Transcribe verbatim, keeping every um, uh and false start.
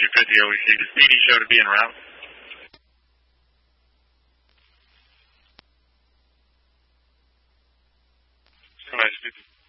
Ranger fifty O E C. The Speedy show to be en route. Nice fifty.